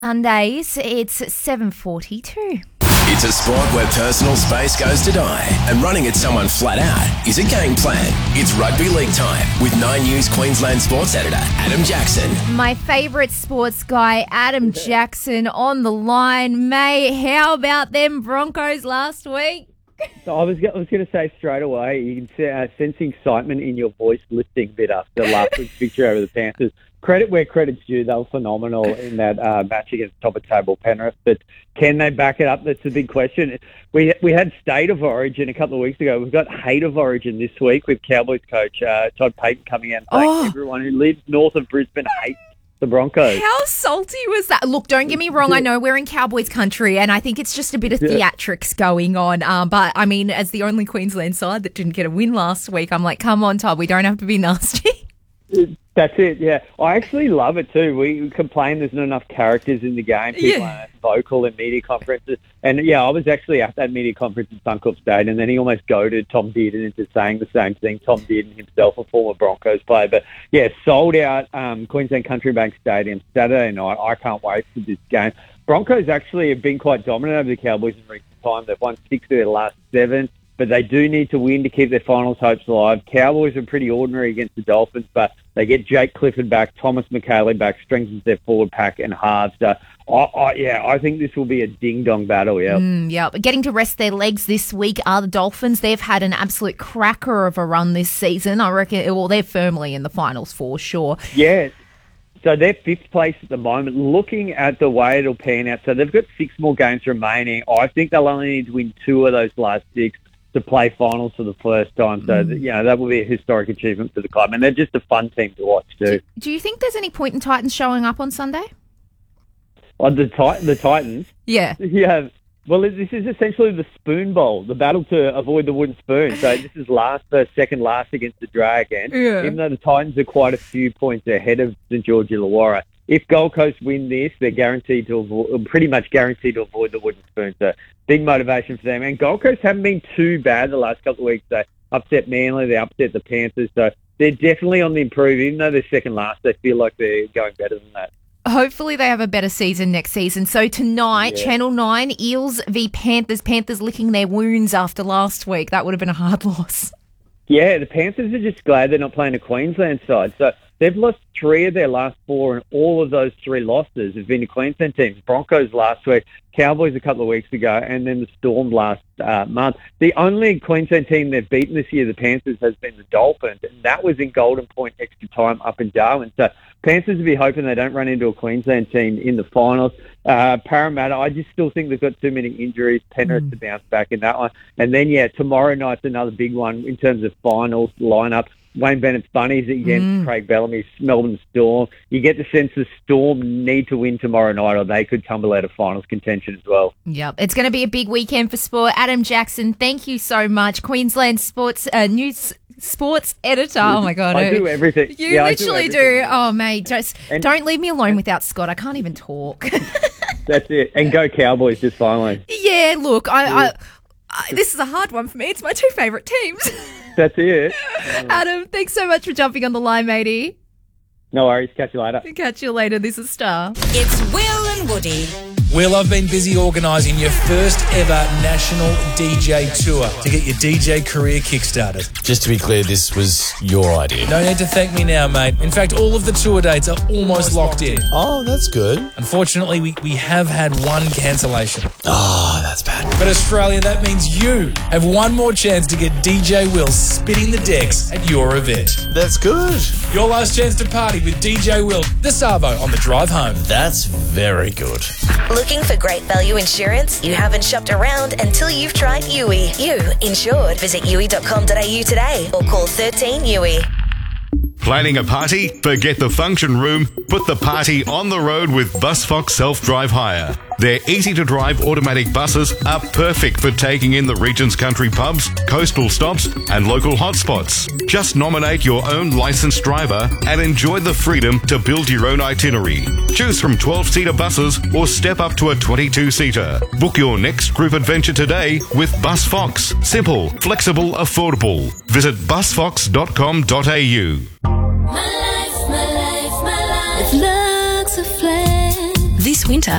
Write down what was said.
Sundays, it's 7:42. It's a sport where personal space goes to die, and running at someone flat out is a game plan. It's rugby league time with 9 News Queensland sports editor Adam Jackson. My favourite sports guy, Adam Jackson, on the line. Mate, how about them Broncos last week? So I was going to say straight away, you can sense excitement in your voice lifting a bit after last week's victory over the Panthers. Credit where credit's due. They were phenomenal in that match against top-of-table Penrith. But can they back it up? That's the big question. We had State of Origin a couple of weeks ago. We've got Hate of Origin this week with Cowboys coach Todd Payten coming out and saying everyone who lives north of Brisbane hates the Broncos. How salty was that? Look, don't get me wrong. I know we're in Cowboys country, and I think it's just a bit of theatrics going on. But, I mean, as the only Queensland side that didn't get a win last week, I'm like, come on, Todd, we don't have to be nasty. That's it, yeah. I actually love it too. We complain there's not enough characters in the game. People aren't vocal in media conferences. And, I was actually at that media conference in Suncorp Stadium, and then he almost goaded Tom Dearden into saying the same thing. Tom Dearden himself, a former Broncos player. But, sold out Queensland Country Bank Stadium Saturday night. I can't wait for this game. Broncos actually have been quite dominant over the Cowboys in recent time. They've won 6 of their last 7. But they do need to win to keep their finals hopes alive. Cowboys are pretty ordinary against the Dolphins, but they get Jake Clifford back, Thomas McKaylee back, strengthens their forward pack and halves. I think this will be a ding-dong battle, Getting to rest their legs this week are the Dolphins. They've had an absolute cracker of a run this season. I reckon, they're firmly in the finals for sure. Yeah. So they're 5th place at the moment. Looking at the way it'll pan out, so they've got 6 more games remaining. I think they'll only need to win 2 of those last 6 to play finals for the first time. So, that will be a historic achievement for the club. And they're just a fun team to watch too. Do you think there's any point in Titans showing up on Sunday? The Titans? Yeah. Yeah. Well, this is essentially the spoon bowl, the battle to avoid the wooden spoon. So this is second last against the Dragon. Yeah. Even though the Titans are quite a few points ahead of St George Illawarra. If Gold Coast win this, they're pretty much guaranteed to avoid the wooden spoon. So big motivation for them. And Gold Coast haven't been too bad the last couple of weeks. They upset Manly, they upset the Panthers. So they're definitely on the improve. Even though they're second last, they feel like they're going better than that. Hopefully they have a better season next season. So tonight, Channel 9, Eels v Panthers. Panthers licking their wounds after last week. That would have been a hard loss. Yeah, the Panthers are just glad they're not playing a Queensland side. So they've lost 3 of their last 4, and all of those 3 losses have been to Queensland teams. Broncos last week, Cowboys a couple of weeks ago, and then the Storm last month. The only Queensland team they've beaten this year, the Panthers, has been the Dolphins, and that was in Golden Point extra time up in Darwin. So Panthers will be hoping they don't run into a Queensland team in the finals. Parramatta, I just still think they've got too many injuries. Penrith to bounce back in that one. And then, tomorrow night's another big one in terms of finals lineup. Wayne Bennett's Bunnies against Craig Bellamy's Melbourne Storm. You get the sense the Storm need to win tomorrow night, or they could tumble out of finals contention as well. Yep, it's going to be a big weekend for sport. Adam Jackson, thank you so much. Queensland Sports News Sports editor. Oh my God, I do everything. You literally do. Oh mate, don't leave me alone without Scott. I can't even talk. That's it. And go Cowboys, just finally. Yeah, look, I this is a hard one for me. It's my 2 favourite teams. That's it. Adam, thanks so much for jumping on the line, matey. No worries. Catch you later. Catch you later. This is Star. It's Will and Woody. Will, I've been busy organising your first ever national DJ tour to get your DJ career kickstarted. Just to be clear, this was your idea. No need to thank me now, mate. In fact, all of the tour dates are almost locked in. Oh, that's good. Unfortunately, we have had 1 cancellation. Oh, that's bad. But Australia, that means you have 1 more chance to get DJ Will spinning the decks at your event. That's good. Your last chance to party with DJ Will, the Savo, on the drive home. That's very good. Looking for great value insurance? You haven't shopped around until you've tried Yui. You insured. Visit yui.com.au today or call 13 Yui. Planning a party? Forget the function room. Put the party on the road with BusFox Self-Drive Hire. Their easy-to-drive automatic buses are perfect for taking in the region's country pubs, coastal stops and local hotspots. Just nominate your own licensed driver and enjoy the freedom to build your own itinerary. Choose from 12-seater buses or step up to a 22-seater. Book your next group adventure today with BusFox. Simple, flexible, affordable. Visit busfox.com.au. With looks of flame. This this winter.